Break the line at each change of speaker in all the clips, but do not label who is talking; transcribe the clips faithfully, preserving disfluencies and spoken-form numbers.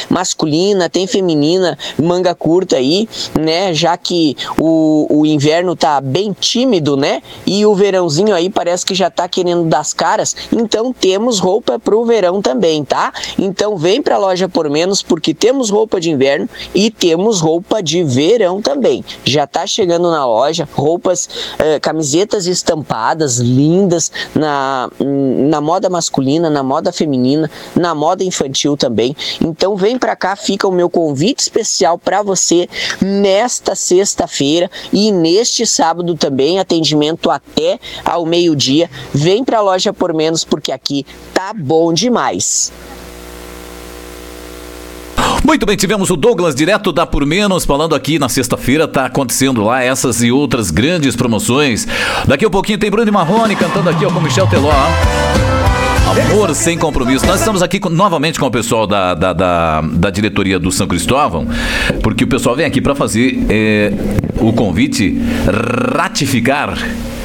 masculina, tem feminina, manga curta aí, né? Já que o, o inverno tá bem tímido, né? E o verãozinho aí parece que já tá querendo dar as caras, então temos roupa pro verão também, tá? Então vem pra Loja Por Menos, porque temos roupa de inverno e temos roupa de verão também. Já tá chegando na loja roupas, eh, camisetas estampadas, lindas, na, na moda masculina, na moda feminina, na moda infantil também. Então vem pra cá, fica o meu convite especial para você nesta sexta-feira e neste sábado também, atendimento até ao meio-dia. Vem pra Loja Por Menos, porque aqui tá bom demais.
Muito bem, tivemos o Douglas, direto da Por Menos, falando aqui na sexta-feira, tá acontecendo lá essas e outras grandes promoções. Daqui a pouquinho tem Bruno e Marrone cantando aqui ó, com Michel Teló. Amor sem compromisso. Nós estamos aqui com, novamente com o pessoal da, da, da, da diretoria do São Cristóvão, porque o pessoal vem aqui para fazer é, o convite, ratificar.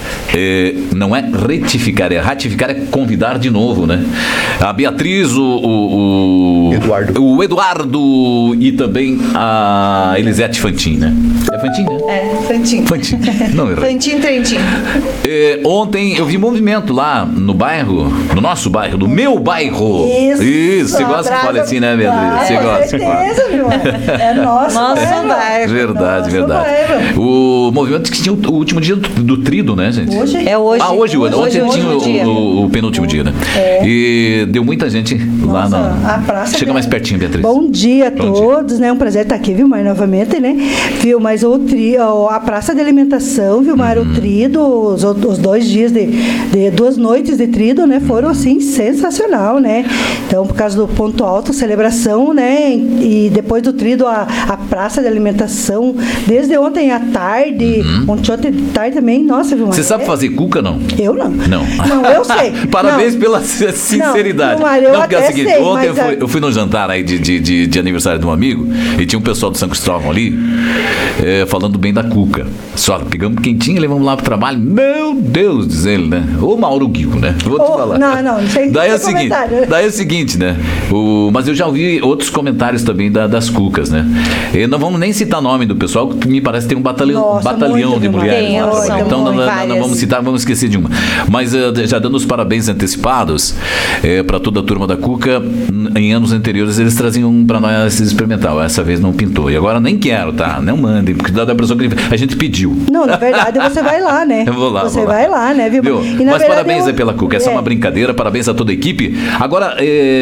É, não é retificar, é ratificar, é convidar de novo, né? A Beatriz, o, o, o Eduardo, o Eduardo e também a Elisete Fantin, né? É Fantin, né?
É, Fantin.
Fantin, não errei.
Fantin Trentin.
É, ontem eu vi movimento lá no bairro, no nosso bairro, no meu bairro.
Isso.
Isso, você gosta que fale assim, né, Beatriz? Você
ah,
gosta que fale.
certeza, meu. É nosso,
nosso
bairro.
bairro.
Verdade,
nosso
verdade.
Bairro.
O movimento que tinha o último dia do, do trido, né, gente?
Hoje?
É hoje.
Ah, hoje, hoje ontem
hoje,
tinha
hoje,
o,
dia.
o, o penúltimo dia, né?
É.
E deu muita gente lá
Nossa,
na...
a praça
Chega
dela.
mais pertinho, Beatriz.
Bom dia a
Bom
todos, né? Um prazer estar aqui, viu, Mar, novamente, né? Viu, mas o tri, a praça de alimentação, viu, Mar,
Uhum.
o trido, os, os dois dias de, de duas noites de trido, né? Foram, assim, sensacional, né? Então, por causa do ponto alto, celebração, né? E depois do trido, a, a praça de alimentação, desde ontem à tarde,
Uhum.
ontem, ontem de tarde também, nossa, viu, Mar?
Você sabe fazer cuca, não?
Eu não.
Não.
Não, eu sei.
Parabéns
Não.
pela sinceridade.
Não, Mário, eu
porque é o
até
seguinte,
sei,
ontem eu
mas
fui,
a-
eu fui num jantar aí de, de, de, de aniversário de um amigo e tinha um pessoal do São Cristóvão ali é, falando bem da cuca. Só pegamos quentinha e levamos lá pro trabalho. Meu Deus, diz ele, né? Ô Mauro Guigo, né? Vou te
Ô,
falar.
não, não, não sei
daí é o
sem
seguinte,
comentário.
daí é o seguinte, né? O, mas eu já ouvi outros comentários também da, das cucas, né? E não vamos nem citar nome do pessoal, que me parece que tem um batalhão,
Nossa,
batalhão
muito,
de
viu,
mulheres
Tem,
lá
são
trabalhando. Então não, não, não
várias.
vamos citar, vamos esquecer de uma. Mas uh, já dando os parabéns antecipados é, para toda a turma da Cuca, n- em anos anteriores eles traziam para nós experimental. Essa vez não pintou. E agora nem quero, tá? Não mandem, porque dá a impressão que a gente pediu.
Não, na verdade você vai lá, né?
Eu vou lá,
Você
vou lá.
vai lá, né, viu?
Viu?
E, na
Mas
verdade,
parabéns
eu-
aí pela Cuca. Essa é.
é.
uma brincadeira. Parabéns a toda a equipe. Agora,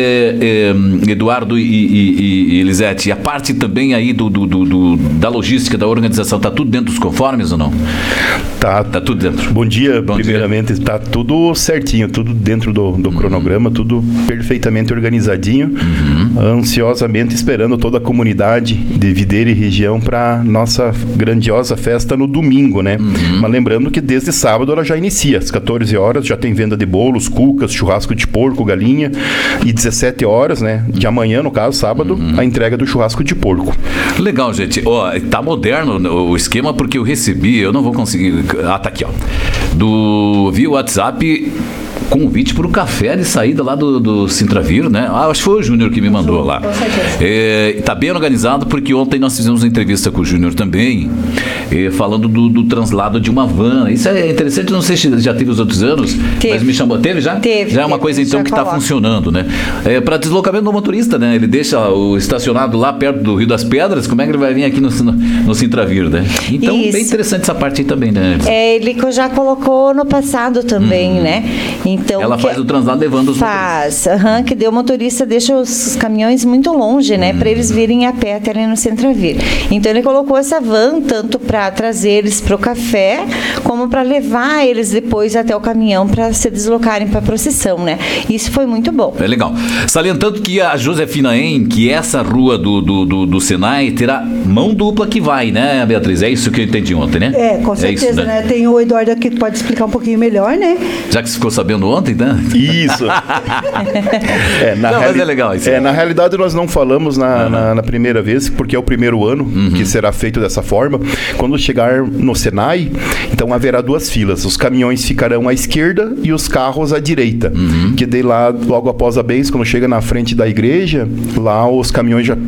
é, é, Eduardo e, e, e Elisete, a parte também aí do, do, do, do- da logística, da organização, tá tudo dentro dos conformes ou não?
Tá,
Tá tudo dentro.
Bom dia,
Bom
primeiramente, está tudo certinho, tudo dentro do, do cronograma, tudo perfeitamente organizadinho, ansiosamente esperando toda a comunidade de Videira e região para nossa grandiosa festa no domingo, né? Mas lembrando que desde sábado ela já inicia, às quatorze horas já tem venda de bolos, cucas, churrasco de porco, galinha, e dezessete horas, né, de amanhã, no caso, sábado, a entrega do churrasco de porco.
Legal, gente. Ó, tá moderno o esquema porque eu recebi, eu não vou conseguir. Ah, tá aqui, ó. Do via WhatsApp convite para o café de saída lá do, do Sintravir, né? Ah, acho que foi o Júnior que me mandou lá.
Com certeza.
É, tá bem organizado porque ontem nós fizemos uma entrevista com o Júnior também, é, falando do, do translado de uma van. Isso é interessante, não sei se já teve os outros anos,
Teve.
mas me chamou. Teve já?
Teve,
Já é uma
teve,
coisa então
já
que está
coloca.
funcionando, né? É, para deslocamento do motorista, né? Ele deixa o estacionado lá perto do Rio das Pedras, como é que ele vai vir aqui no, no, no Sintravir, né? Então,
Isso.
bem interessante essa parte aí também, né?
É, ele co- já colocou no passado também, né? Então
Ela
que-
faz o translado levando os
Faz, aham, que deu o motorista deixa os caminhões muito longe, né, para eles virem a pé até ali no Sintravir. Então ele colocou essa van tanto para trazer eles para o café, como para levar eles depois até o caminhão para se deslocarem para a procissão, né? Isso foi muito bom.
É legal. Salientando que a Josefina En, que essa rua do, do, do, do Senai terá mão dupla que vai, né, Beatriz? É isso que eu entendi ontem, né?
É, com certeza,
isso,
né? Tem o Eduardo aqui que pode explicar um pouquinho melhor, né?
Já que você ficou sabendo ontem, né?
Isso. É, na
Não, mas
reali-
é legal isso.
É, na realidade, nós não falamos na, na, na primeira vez, porque é o primeiro ano que será feito dessa forma. Quando chegar no Senai, então haverá duas filas. Os caminhões ficarão à esquerda e os carros à direita. Que daí lá, logo após a bênção, quando chega na frente da igreja, lá os caminhões já